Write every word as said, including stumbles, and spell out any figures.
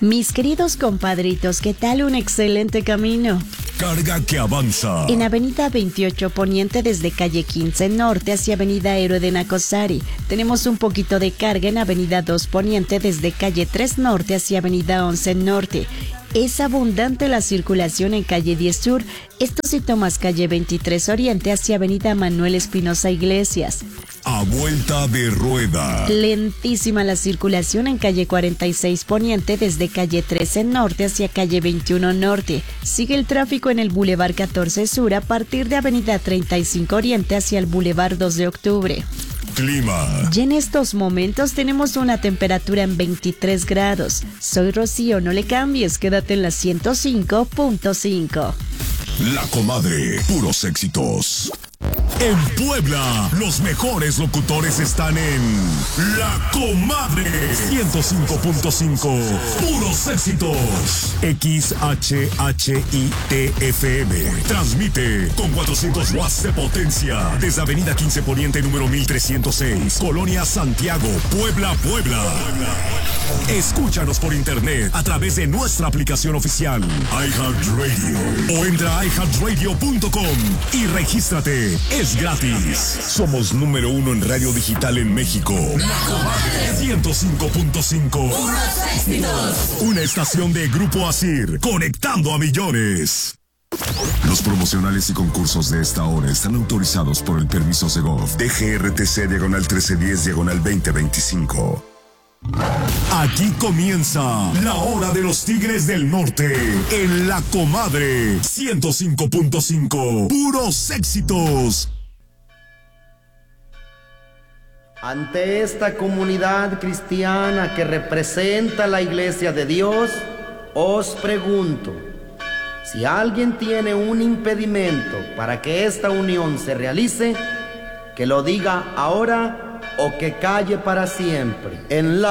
Mis queridos compadritos, ¿qué tal? Un excelente camino. Carga que avanza. En Avenida veintiocho Poniente desde calle quince Norte hacia Avenida Héroe de Nacosari. Tenemos un poquito de carga en Avenida dos Poniente desde calle tres Norte hacia Avenida once Norte. Es abundante la circulación en calle diez Sur. Esto si tomas calle veintitrés Oriente hacia Avenida Manuel Espinosa Iglesias. A vuelta de rueda. Lentísima la circulación en calle cuarenta y seis Poniente desde calle trece Norte hacia calle veintiuno Norte. Sigue el tráfico en el Boulevard catorce Sur a partir de Avenida treinta y cinco Oriente hacia el Boulevard dos de Octubre. Clima. Y en estos momentos tenemos una temperatura en veintitrés grados. Soy Rocío, no le cambies, quédate en la ciento cinco punto cinco. La Comadre, puros éxitos. En Puebla, los mejores locutores están en La Comadre ciento cinco punto cinco. Puros éxitos. X H H I T F M. Transmite con cuatrocientos watts de potencia desde Avenida quince Poniente número mil trescientos seis, Colonia Santiago, Puebla, Puebla. Escúchanos por internet a través de nuestra aplicación oficial iHeartRadio o entra a i heart radio punto com y regístrate. Es gratis. Somos número uno en radio digital en México. La Comadre ciento cinco punto cinco. Una estación de Grupo Asir, conectando a millones. Los promocionales y concursos de esta hora están autorizados por el permiso Segov D G R T C diagonal trece diez diagonal veinte veinticinco. Aquí comienza la hora de los Tigres del Norte en La Comadre ciento cinco punto cinco. Puros éxitos. Ante esta comunidad cristiana que representa la Iglesia de Dios, os pregunto, si alguien tiene un impedimento para que esta unión se realice, que lo diga ahora o que calle para siempre. En la